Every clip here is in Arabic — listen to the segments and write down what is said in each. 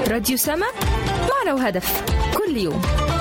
راديو سما، معنى وهدف كل يوم.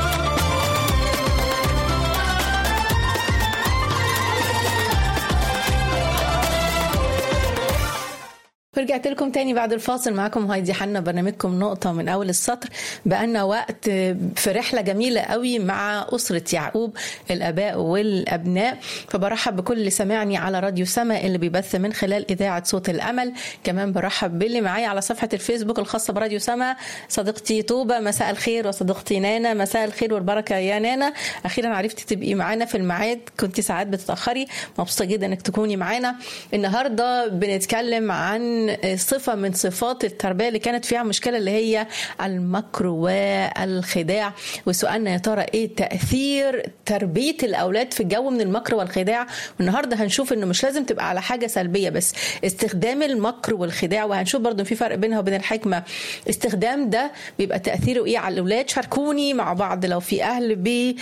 ورجعت لكم تاني بعد الفاصل. معاكم هايدي حنا، برنامجكم نقطة من أول السطر. بقالنا وقت في رحلة جميلة قوي مع أسرة يعقوب، الآباء والأبناء. فبرحب بكل اللي سمعني على راديو سما اللي بيبث من خلال إذاعة صوت الأمل. كمان برحب باللي معايا على صفحة الفيسبوك الخاصة براديو سما، صديقتي طوبة مساء الخير، وصديقتي نانا مساء الخير والبركة يا نانا. أخيرا عرفتي تبقي معانا في الميعاد، كنت ساعات بتتأخري. مبسوطة جدا إنك تكوني معانا. النهاردة بنتكلم عن صفة من صفات التربية اللي كانت فيها مشكلة، اللي هي المكر والخداع. وسؤالنا يا ترى ايه تأثير تربية الأولاد في الجو من المكر والخداع؟ والنهاردة هنشوف انه مش لازم تبقى على حاجة سلبية بس، استخدام المكر والخداع. وهنشوف برضو في فرق بينها وبين الحكمة. استخدام ده بيبقى تأثيره ايه على الأولاد؟ شاركوني مع بعض لو في أهل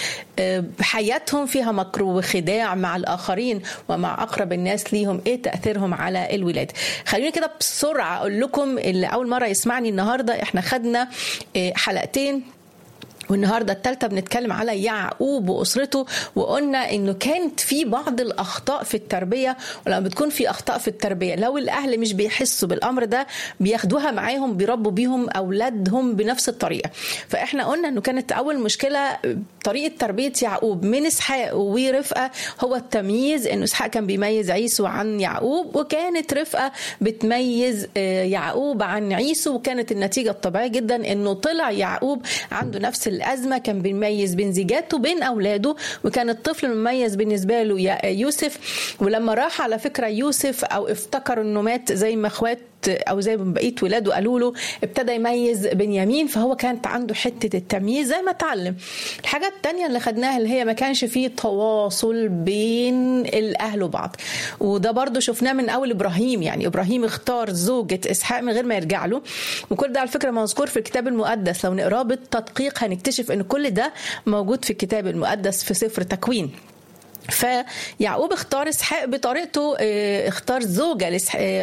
بحياتهم فيها مكر وخداع مع الآخرين ومع أقرب الناس ليهم، ايه تأثيرهم على الولاد؟ خليني كده بسرعة أقول لكم اللي أول مرة يسمعني النهاردة، إحنا خدنا حلقتين، والنهاردة الثالثة بنتكلم على يعقوب وأسرته. وقلنا إنه كانت في بعض الأخطاء في التربية، ولما بتكون في أخطاء في التربية لو الأهل مش بيحسوا بالأمر ده بياخدوها معاهم، بيربوا بيهم أولادهم بنفس الطريقة. فإحنا قلنا إنه كانت أول مشكلة طريقة تربية يعقوب من إسحاق ورفقة هو التمييز، إنه إسحاق كان بيميز عيسو عن يعقوب، وكانت رفقة بتميز يعقوب عن عيسو. وكانت النتيجة الطبيعية جدا إنه طلع يعقوب عنده نفس الأزمة، كان بيميز بين زيجاته بين أولاده، وكان الطفل مميز بالنسبة له يوسف. ولما راح على فكرة يوسف أو افتكر إنه مات زي ما اخوات أو زي ما بقية ولاده قالوا له، ابتدى يميز بنيامين. فهو كانت عنده حتة التمييز زي ما اتعلم. الحاجة التانية اللي خدناها اللي هي ما كانش فيه تواصل بين الأهل وبعض، وده برضو شفناه من أول إبراهيم. يعني إبراهيم اختار زوجة إسحاق من غير ما يرجع له، وكل ده على فكرة مذكور في الكتاب المقدس. لو نقراه بالتدقيق هنكتشف إن كل ده موجود في الكتاب المقدس في سفر تكوين. فيعقوب اختار اسحاق بطريقته، اختار زوجة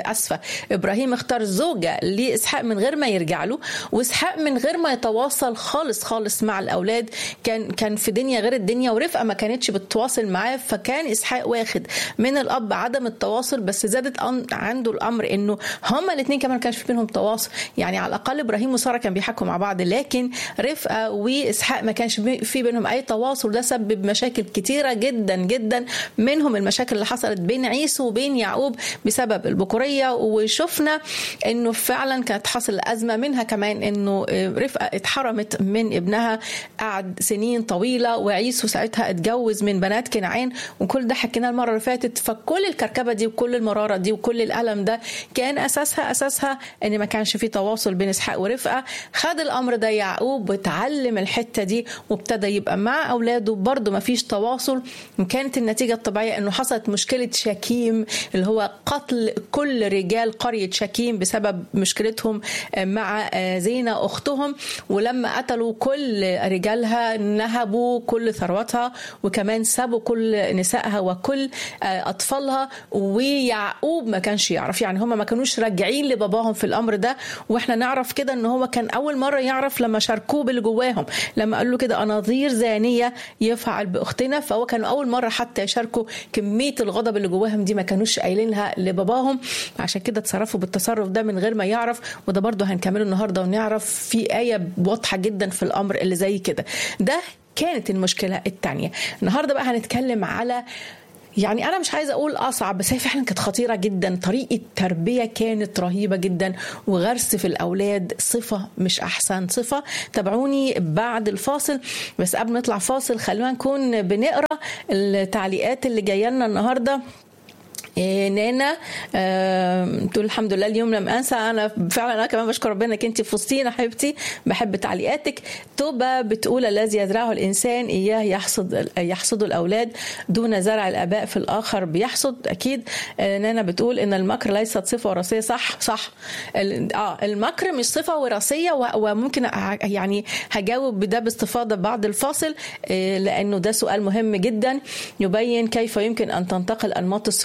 إبراهيم اختار زوجة لإسحاق من غير ما يرجع له، وإسحاق من غير ما يتواصل خالص مع الأولاد. كان في دنيا غير الدنيا، ورفقة ما كانتش بتتواصل معاه. فكان إسحاق واخد من الأب عدم التواصل، بس زادت عنده الأمر إنه هما الاثنين كمان كانش في بينهم تواصل. يعني على الأقل إبراهيم وسارة كان بيحكوا مع بعض، لكن رفقة وإسحاق ما كانش في بينهم أي تواصل. ده سبب مشاكل كتيرة جدا جدا، منهم المشاكل اللي حصلت بين عيسو وبين يعقوب بسبب البكورية. وشفنا انه فعلا كانت حصل أزمة منها كمان، انه رفقة اتحرمت من ابنها، قعد سنين طويلة، وعيسو ساعتها اتجوز من بنات كنعان. وكل ده حكينا المرة اللي فاتت. فكل الكركبة دي وكل المرارة دي وكل الألم ده كان أساسها ان ما كانش في تواصل بين إسحاق ورفقة. خد الأمر ده يعقوب وتعلم الحتة دي، وابتدى يبقى مع أولاده برضو ما فيش تواصل. وكانت النتيجة الطبيعية أنه حصلت مشكلة شكيم، اللي هو قتل كل رجال قرية شكيم بسبب مشكلتهم مع زينة أختهم. ولما قتلوا كل رجالها نهبوا كل ثروتها، وكمان سابوا كل نسائها وكل أطفالها. ويعقوب ما كانش يعرف، يعني هم ما كانوش راجعين لباباهم في الأمر ده. وإحنا نعرف كده أنه هو كان أول مرة يعرف لما شاركوه باللي جواهم، لما قالوا له كده أناظير زانية يفعل بأختنا. فهو كان أول مرة حتى يشاركوا كمية الغضب اللي جواهم دي، ما كانوش قايلينها لباباهم. عشان كده تصرفوا بالتصرف ده من غير ما يعرف. وده برضو هنكمله النهاردة ونعرف في آية واضحة جدا في الأمر اللي زي كده. ده كانت المشكلة التانية. النهاردة بقى هنتكلم على، يعني أنا مش عايزة أقول أصعب، بس هي فعلا كانت خطيرة جدا. طريقة تربية كانت رهيبة جدا، وغرس في الأولاد صفة مش أحسن صفة. تابعوني بعد الفاصل. بس قبل ما نطلع فاصل خلونا نكون بنقرأ التعليقات اللي جاية لنا النهاردة. نانا تقول الحمد لله اليوم لم انسى. انا فعلا انا كمان بشكر ربنا انك انت في وسطينا حبيبتي، بحب تعليقاتك. توبه بتقول الذي يزرعه الانسان اياه يحصد الاولاد دون زرع الاباء في الاخر بيحصد. اكيد. نانا بتقول ان المكر ليست صفه وراثيه. صح المكر مش صفه وراثيه. وممكن يعني هجاوب بده باستفاضه بعد الفاصل، لانه ده سؤال مهم جدا يبين كيف يمكن ان تنتقل انماط السلوك داخل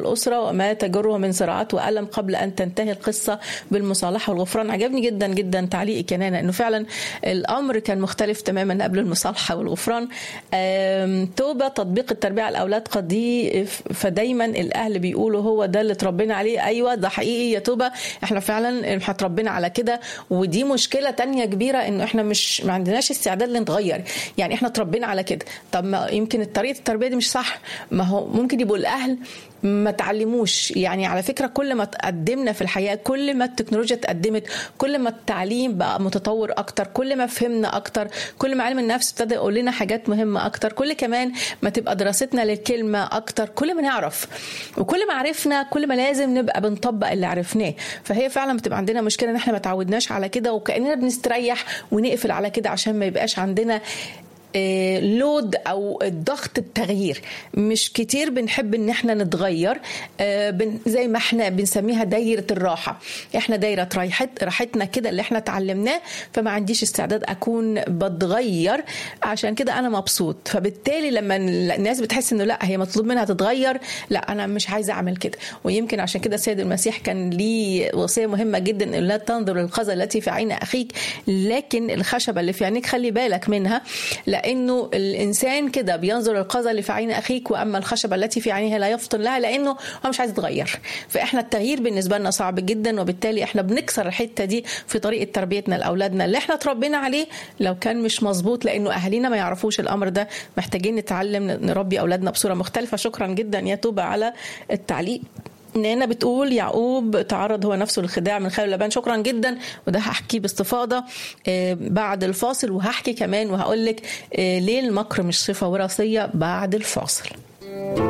الأسرة وما تجره من صراعات وألم قبل أن تنتهي القصة بالمصالحة والغفران. عجبني جدا جدا تعليقي كنانة إنه فعلا الأمر كان مختلف تماما قبل المصالحة والغفران. توبة تطبيق التربية على الأولاد قضية، فدايما الأهل بيقولوا هو ده اللي تربينا عليه. أيوة ده حقيقي يا توبة، احنا فعلا هتربينا على كده. ودي مشكلة تانية كبيرة إنه احنا ما عندناش استعداد لنتغير. يعني احنا تربينا على كده، طب ما يمكن طريقة التربية دي مش صح. ما هو ممكن يبقوا الأهل ما تعلموش. يعني على فكرة كل ما تقدمنا في الحياة، كل ما التكنولوجيا تقدمت، كل ما التعليم بقى متطور أكتر، كل ما فهمنا أكتر، كل ما علم النفس ابتدى يقول لنا حاجات مهمة أكتر، كل كمان ما تبقى دراستنا للكلمة أكتر، كل ما نعرف. وكل ما عرفنا كل ما لازم نبقى بنطبق اللي عرفناه. فهي فعلا بتبقى عندنا مشكلة إن احنا ما تعودناش على كده، وكأننا بنستريح ونقفل على كده عشان ما يبقاش عندنا لود او ضغط التغيير. مش كتير بنحب ان احنا نتغير. زي ما احنا بنسميها دايرة الراحة، احنا دايرة راحتنا كده اللي احنا تعلمناه، فما عنديش استعداد اكون بتغير. عشان كده انا مبسوط. فبالتالي لما الناس بتحس انه لا هي مطلوب منها تتغير، لا انا مش عايزة اعمل كده. ويمكن عشان كده السيد المسيح كان ليه وصية مهمة جدا، ان لا تنظر للقذى التي في عين اخيك لكن الخشبة اللي في عينيك خلي بالك منها. لأنه الإنسان كده بينظر القذى اللي في عين أخيك، وأما الخشبة التي في عينها لا يفطن لها، لأنه هو مش عايز يتغير. فإحنا التغيير بالنسبة لنا صعب جدا، وبالتالي إحنا بنكسر الحتة دي في طريقة تربيتنا لأولادنا اللي إحنا تربينا عليه لو كان مش مظبوط، لأنه أهالينا ما يعرفوش الأمر ده. محتاجين نتعلم نربي أولادنا بصورة مختلفة. شكرا جدا يا توبة على التعليق. نانا بتقول يعقوب تعرض هو نفسه للخداع من خير لبان. شكرا جدا، وده هحكي باستفاضة بعد الفاصل، وهحكي كمان وهقول لك ليه المكر مش صفة وراثية بعد الفاصل.